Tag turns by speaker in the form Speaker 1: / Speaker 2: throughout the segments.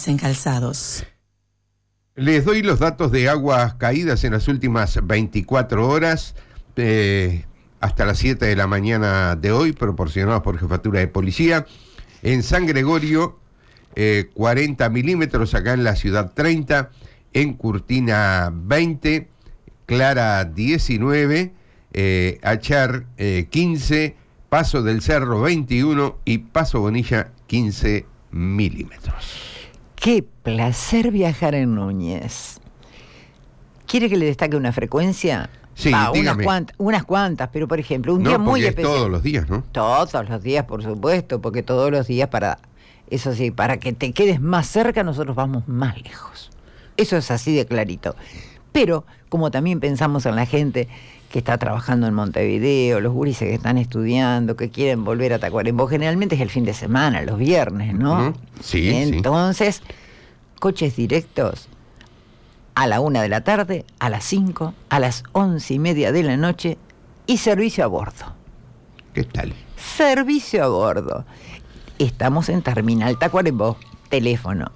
Speaker 1: Expertos en calzados.
Speaker 2: Les doy los datos de aguas caídas en las últimas 24 horas, hasta las 7 de la mañana de hoy, proporcionados por Jefatura de Policía. En San Gregorio, 40 milímetros, acá en la ciudad 30, en Curtina 20, Clara 19, Achar 15, Paso del Cerro 21 y Paso Bonilla 15 milímetros.
Speaker 3: Qué placer viajar en Núñez. ¿Quiere que le destaque una frecuencia?
Speaker 2: Sí, dígame.
Speaker 3: Unas cuantas, pero por ejemplo, un día muy especial.
Speaker 2: Todos los días, ¿no?
Speaker 3: Todos los días, por supuesto, porque todos los días eso sí, para que te quedes más cerca, nosotros vamos más lejos. Eso es así de clarito. Pero, como también pensamos en la gente que está trabajando en Montevideo, los gurises que están estudiando, que quieren volver a Tacuarembó, generalmente es el fin de semana, los viernes, ¿no?
Speaker 2: Sí,
Speaker 3: Entonces, coches directos a la 1 de la tarde, a las 5, a las 11:30 de la noche y servicio a bordo.
Speaker 2: ¿Qué tal?
Speaker 3: Servicio a bordo. Estamos en Terminal Tacuarembó. Teléfono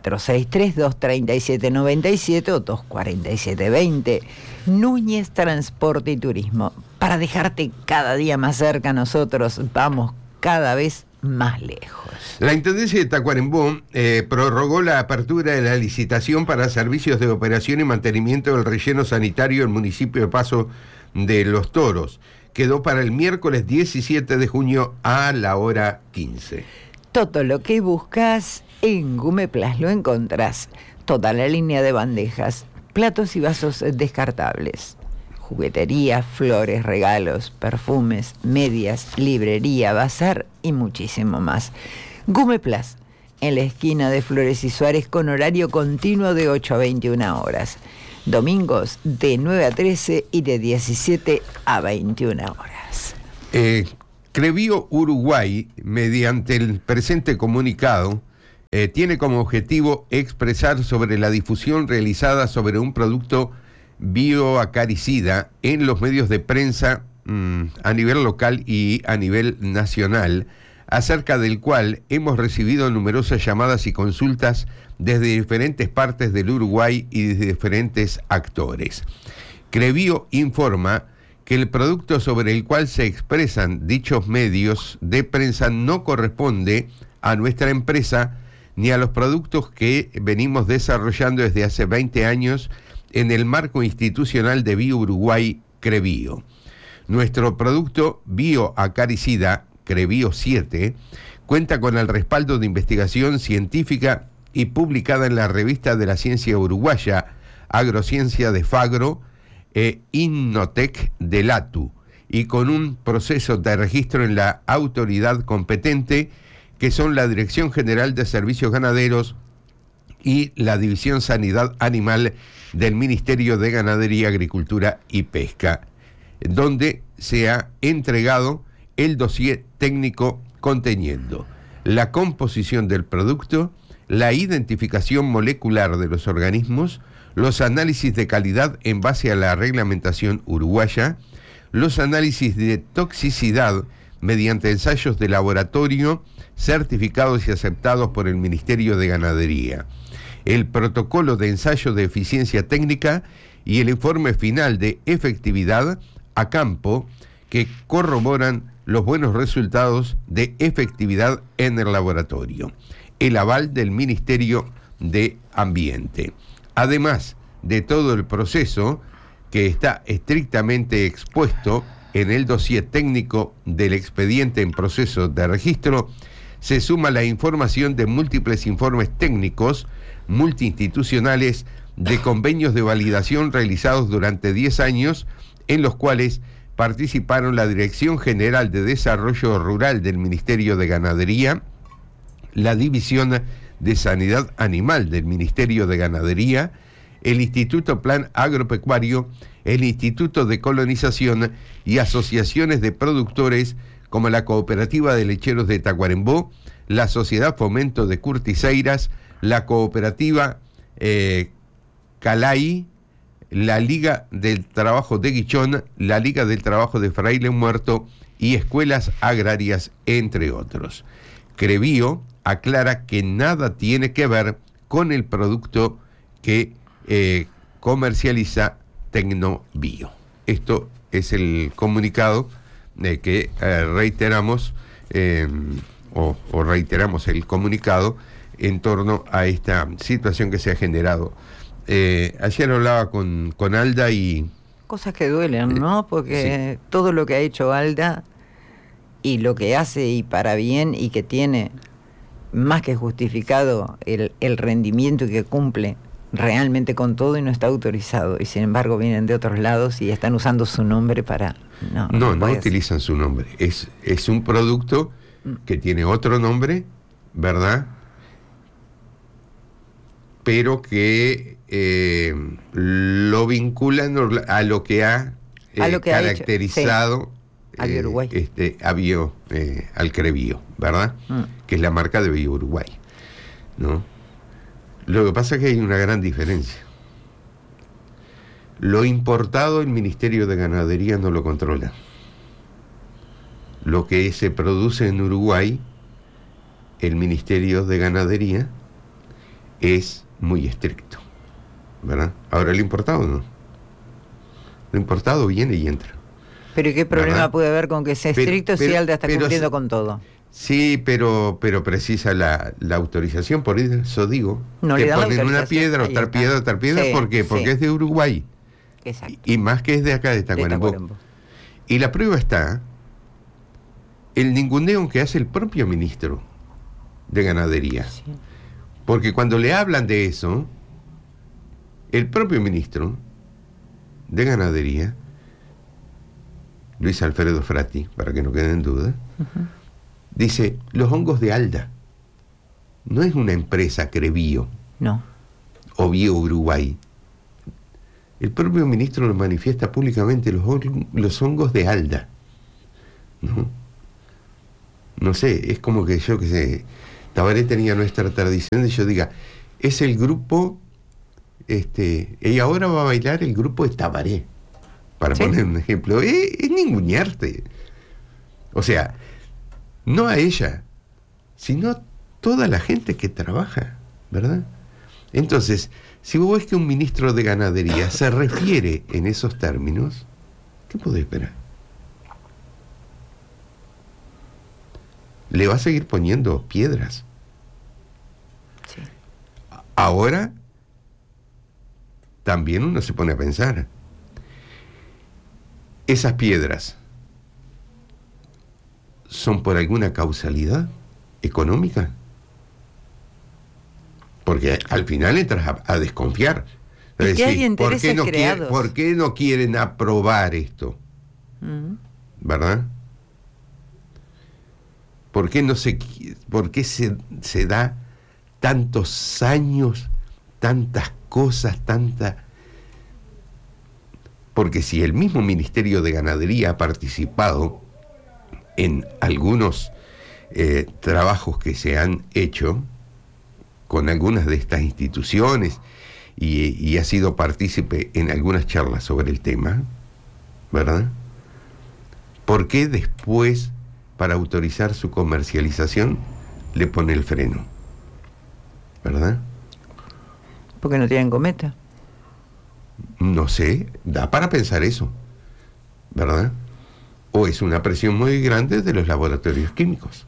Speaker 3: 463-237-97 o 247-20. Núñez Transporte y Turismo. Para dejarte cada día más cerca, nosotros vamos cada vez más lejos.
Speaker 2: La Intendencia de Tacuarembó prorrogó la apertura de la licitación para servicios de operación y mantenimiento del relleno sanitario del municipio de Paso de los Toros. Quedó para el miércoles 17 de junio a la hora 15.
Speaker 3: Todo lo que buscas en Gumeplas lo encontrás. Toda la línea de bandejas, platos y vasos descartables. Juguetería, flores, regalos, perfumes, medias, librería, bazar y muchísimo más. Gumeplas, en la esquina de Flores y Suárez, con horario continuo de 8 a 21 horas. Domingos de 9 a 13 y de 17 a 21 horas.
Speaker 2: Crevio Uruguay, mediante el presente comunicado, tiene como objetivo expresar sobre la difusión realizada sobre un producto bioacaricida en los medios de prensa a nivel local y a nivel nacional, acerca del cual hemos recibido numerosas llamadas y consultas desde diferentes partes del Uruguay y de diferentes actores. Crevio informa que el producto sobre el cual se expresan dichos medios de prensa no corresponde a nuestra empresa ni a los productos que venimos desarrollando desde hace 20 años en el marco institucional de Bio Uruguay Crevio. Nuestro producto bioacaricida, Crevio 7, cuenta con el respaldo de investigación científica y publicada en la revista de la ciencia uruguaya, Agrociencia de Fagro, Innotec de Latu, y con un proceso de registro en la autoridad competente, que son la Dirección General de Servicios Ganaderos y la División Sanidad Animal del Ministerio de Ganadería, Agricultura y Pesca, donde se ha entregado el dossier técnico conteniendo la composición del producto, la identificación molecular de los organismos, los análisis de calidad en base a la reglamentación uruguaya, los análisis de toxicidad mediante ensayos de laboratorio certificados y aceptados por el Ministerio de Ganadería, el protocolo de ensayo de eficiencia técnica y el informe final de efectividad a campo que corroboran los buenos resultados de efectividad en el laboratorio, el aval del Ministerio de Ambiente. Además de todo el proceso que está estrictamente expuesto en el dossier técnico del expediente en proceso de registro, se suma la información de múltiples informes técnicos multiinstitucionales de convenios de validación realizados durante 10 años, en los cuales participaron la Dirección General de Desarrollo Rural del Ministerio de Ganadería, la División de Sanidad Animal del Ministerio de Ganadería, el Instituto Plan Agropecuario, el Instituto de Colonización y asociaciones de productores como la Cooperativa de Lecheros de Tacuarembó, la Sociedad Fomento de Curtiseiras, la Cooperativa Calay, la Liga del Trabajo de Guichón, la Liga del Trabajo de Fraile Muerto y escuelas agrarias, entre otros. Crevio aclara que nada tiene que ver con el producto que comercializa Tecnobio. Esto es el comunicado que reiteramos, o reiteramos el comunicado en torno a esta situación que se ha generado. Ayer hablaba con Alda y...
Speaker 3: Cosas que duelen, ¿no? Porque sí, todo lo que ha hecho Alda y lo que hace y para bien y que tiene más que justificado el rendimiento y que cumple realmente con todo y no está autorizado, y sin embargo vienen de otros lados y están usando su nombre para... No
Speaker 2: utilizan su nombre, es un producto que tiene otro nombre, ¿verdad? Pero que lo vinculan a lo que ha caracterizado a Bio, al Crebio, ¿verdad? Que es la marca de Bio Uruguay, ¿no? Lo que pasa es que hay una gran diferencia. Lo importado el Ministerio de Ganadería no lo controla. Lo que se produce en Uruguay, el Ministerio de Ganadería es muy estricto, ¿verdad? Ahora el importado no. Lo importado viene y entra.
Speaker 3: Pero ¿y qué problema, ¿verdad?, puede haber con que sea estricto si Alda está cumpliendo con todo?
Speaker 2: Sí, pero precisa la autorización, por eso digo.
Speaker 3: No
Speaker 2: te
Speaker 3: le dan
Speaker 2: ponen una piedra, otra piedra, sí, ¿por qué? Porque es de Uruguay.
Speaker 3: Exacto.
Speaker 2: Y más que es de acá, de Tacuarembó. Y la prueba está el ninguneo que hace el propio ministro de Ganadería. Sí. Porque cuando le hablan de eso, el propio ministro de Ganadería, Luis Alfredo Frati, para que no queden en duda, dice, los hongos de Alda, no es una empresa Crebio,
Speaker 3: no,
Speaker 2: o Bio Uruguay. El propio ministro lo manifiesta públicamente, los hongos de Alda, ¿no? No sé, es como que yo, que sé, Tabaré tenía nuestra tradición de yo diga, es el grupo, y ahora va a bailar el grupo de Tabaré, para poner un ejemplo. Es ningunearte. O sea, no a ella, sino a toda la gente que trabaja, ¿verdad? Entonces, si vos ves que un ministro de Ganadería se refiere en esos términos, ¿qué podés esperar? Le va a seguir poniendo piedras.
Speaker 3: Sí.
Speaker 2: Ahora, también uno se pone a pensar, ¿esas piedras son por alguna causalidad económica? Porque al final entras a desconfiar.
Speaker 3: Es decir, hay intereses creados.
Speaker 2: ¿Por qué no quieren aprobar esto? ¿Verdad? ¿Por qué se da tantos años, tantas cosas, Porque si el mismo Ministerio de Ganadería ha participado en algunos trabajos que se han hecho con algunas de estas instituciones y ha sido partícipe en algunas charlas sobre el tema, ¿verdad? ¿Por qué después, para autorizar su comercialización, le pone el freno? ¿Verdad?
Speaker 3: Porque no tienen cometa.
Speaker 2: No sé, da para pensar eso, ¿verdad? O es una presión muy grande de los laboratorios químicos.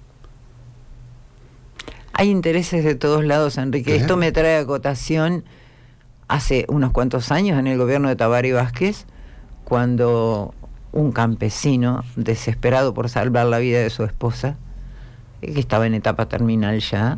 Speaker 3: Hay intereses de todos lados, Enrique. Claro. Esto me trae a cotación hace unos cuantos años en el gobierno de Tabaré Vázquez, cuando un campesino, desesperado por salvar la vida de su esposa, que estaba en etapa terminal ya,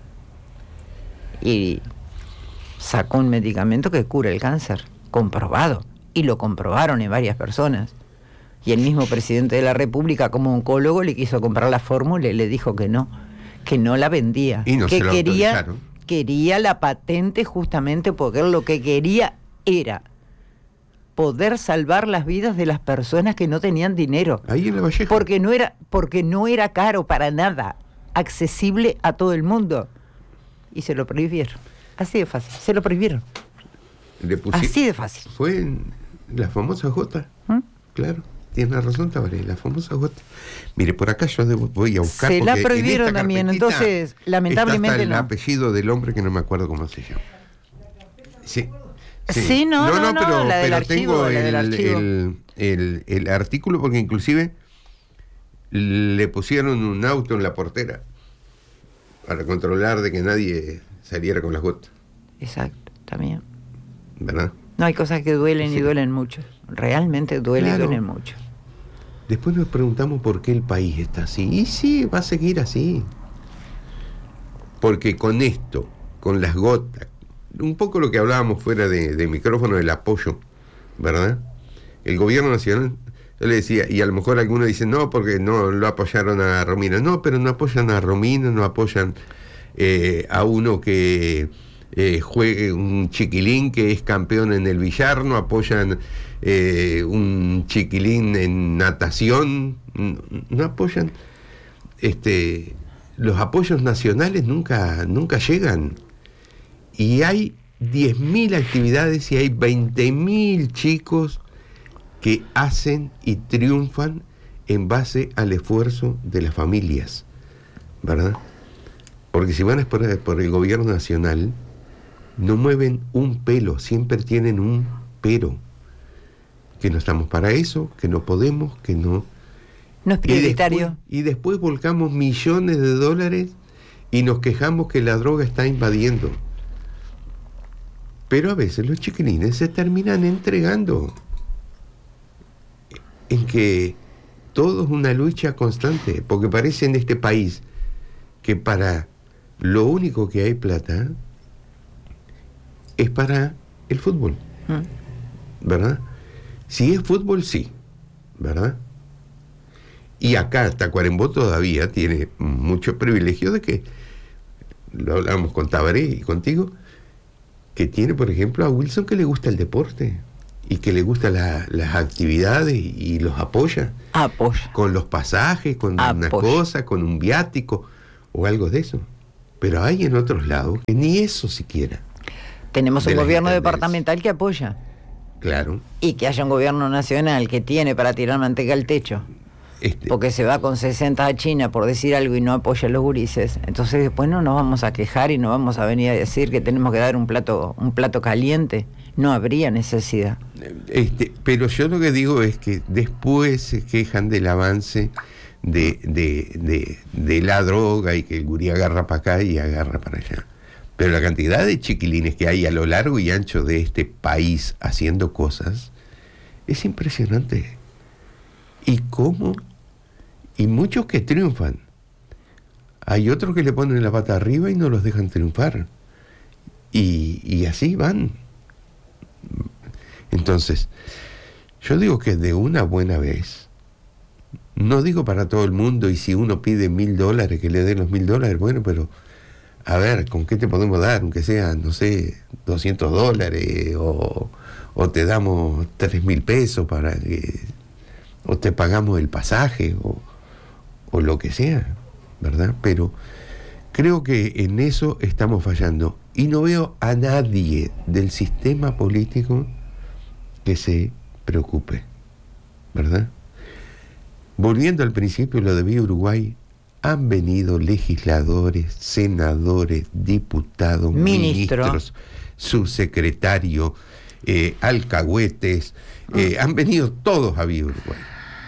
Speaker 3: y sacó un medicamento que cura el cáncer, comprobado, y lo comprobaron en varias personas. Y el mismo presidente de la República, como oncólogo, le quiso comprar la fórmula y le dijo que no la vendía,
Speaker 2: y no
Speaker 3: que
Speaker 2: se
Speaker 3: quería la patente, justamente porque él lo que quería era poder salvar las vidas de las personas que no tenían dinero.
Speaker 2: Ahí en La Valleja.
Speaker 3: Porque no era caro para nada, accesible a todo el mundo. Y se lo prohibieron. Así de fácil, se lo prohibieron. Así de fácil.
Speaker 2: Fue en la famosa J, claro. tiene razón Tabaré, la famosa gota. Mire, por acá yo voy a buscar.
Speaker 3: Se la prohibieron también, entonces, lamentablemente
Speaker 2: está el
Speaker 3: no.
Speaker 2: apellido del hombre que no me acuerdo cómo se llama. Sí.
Speaker 3: Sí, no,
Speaker 2: pero,
Speaker 3: la del
Speaker 2: pero
Speaker 3: archivo,
Speaker 2: tengo
Speaker 3: la del archivo.
Speaker 2: el artículo porque inclusive le pusieron un auto en la portera para controlar de que nadie saliera con las gotas.
Speaker 3: Exacto, también.
Speaker 2: ¿Verdad?
Speaker 3: No, hay cosas que duelen
Speaker 2: Sí.
Speaker 3: y duelen mucho. Realmente duelen
Speaker 2: Claro.
Speaker 3: y duelen mucho.
Speaker 2: Después nos preguntamos por qué el país está así. Y sí, va a seguir así. Porque con esto, con las gotas, un poco lo que hablábamos fuera de micrófono del apoyo, ¿verdad? El gobierno nacional, yo le decía, y a lo mejor algunos dicen, no, porque no lo apoyaron a Romina. No, pero no apoyan a Romina, no apoyan a uno que juegue un chiquilín que es campeón en el billar, no apoyan un chiquilín en natación, no apoyan, los apoyos nacionales nunca llegan. Y hay 10.000 actividades y hay 20.000 chicos que hacen y triunfan en base al esfuerzo de las familias, ¿verdad? Porque si van a por el gobierno nacional, no mueven un pelo, siempre tienen un pero. Que no estamos para eso, que no podemos, que no...
Speaker 3: No es prioritario.
Speaker 2: Y después volcamos millones de dólares y nos quejamos que la droga está invadiendo. Pero a veces los chiquilines se terminan entregando. En que todo es una lucha constante, porque parece en este país que para lo único que hay plata es para el fútbol, ¿verdad? Si es fútbol, sí, ¿verdad? Y acá Tacuarembó todavía tiene mucho privilegio de que, lo hablamos con Tabaré y contigo, que tiene, por ejemplo, a Wilson que le gusta el deporte y que le gustan las actividades y los apoya.
Speaker 3: Apoya.
Speaker 2: Con los pasajes, con una cosa, con un viático o algo de eso. Pero hay en otros lados que ni eso siquiera.
Speaker 3: Tenemos un gobierno departamental que apoya.
Speaker 2: Claro.
Speaker 3: Y que haya un gobierno nacional que tiene para tirar manteca al techo. Porque se va con 60 a China por decir algo y no apoya a los gurises. Entonces después no nos vamos a quejar y no vamos a venir a decir que tenemos que dar un plato caliente. No habría necesidad.
Speaker 2: Pero yo lo que digo es que después se quejan del avance de la droga y que el gurí agarra para acá y agarra para allá. Pero la cantidad de chiquilines que hay a lo largo y ancho de este país haciendo cosas es impresionante. ¿Y cómo? Y muchos que triunfan. Hay otros que le ponen la pata arriba y no los dejan triunfar. Y así van. Entonces, yo digo que de una buena vez, no digo para todo el mundo, y si uno pide $1.000, que le den los $1.000, bueno, pero a ver, ¿con qué te podemos dar? Aunque sea, no sé, $200 o te damos 3.000 pesos para que, o te pagamos el pasaje o lo que sea, ¿verdad? Pero creo que en eso estamos fallando y no veo a nadie del sistema político que se preocupe, ¿verdad? Volviendo al principio, lo de Vía Uruguay, han venido legisladores, senadores, diputados, ministros, subsecretarios, alcahuetes, han venido todos a Vía Uruguay.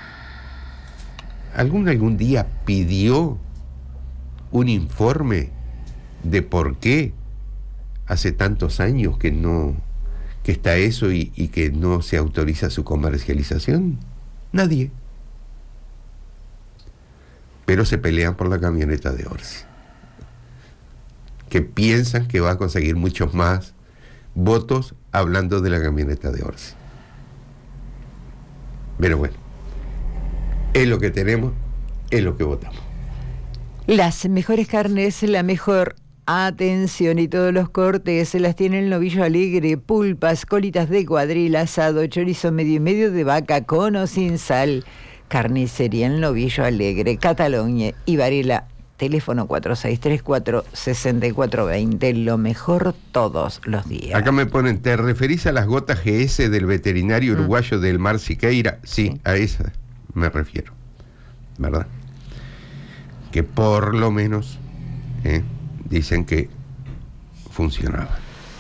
Speaker 2: ¿Algún día pidió un informe de por qué hace tantos años que está eso y que no se autoriza su comercialización? Nadie. Pero se pelean por la camioneta de Orsi, que piensan que va a conseguir muchos más votos hablando de la camioneta de Orsi. Pero bueno, es lo que tenemos, es lo que votamos.
Speaker 3: Las mejores carnes, la mejor atención y todos los cortes se las tiene el Novillo Alegre: pulpas, colitas de cuadril, asado, chorizo medio y medio de vaca con o sin sal. Carnicería El Novillo Alegre, Cataluña y Varela, teléfono 4634-6420, lo mejor todos los días.
Speaker 2: Acá me ponen, ¿te referís a las gotas GS del veterinario uruguayo del Mar Siqueira? Sí, a esa. me refiero, ¿verdad? Que por lo menos dicen que funcionaba.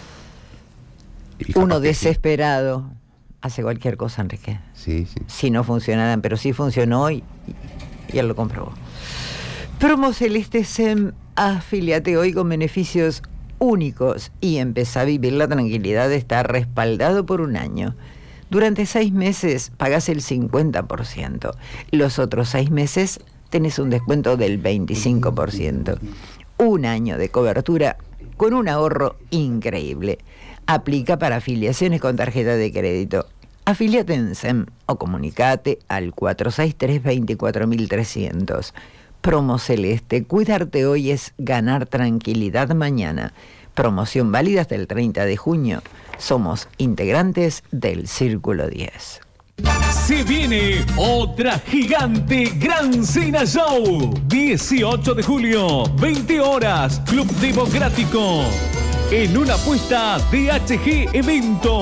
Speaker 3: Uno desesperado hace cualquier cosa, Enrique.
Speaker 2: Sí, sí.
Speaker 3: Si no funcionaran, pero sí funcionó y él lo comprobó. Promo Celeste SEM, afíliate hoy con beneficios únicos y empezá a vivir la tranquilidad de estar respaldado por un año. Durante 6 meses pagás el 50%. Los otros 6 meses tenés un descuento del 25%. Un año de cobertura con un ahorro increíble. Aplica para afiliaciones con tarjeta de crédito. Afíliate en SEM o comunicate al 463-24300. Promo Celeste, cuidarte hoy es ganar tranquilidad mañana. Promoción válida hasta el 30 de junio. Somos integrantes del Círculo 10.
Speaker 1: Se viene otra gigante Gran Cena Show. 18 de julio, 20 horas, Club Democrático. En una apuesta de HG Evento.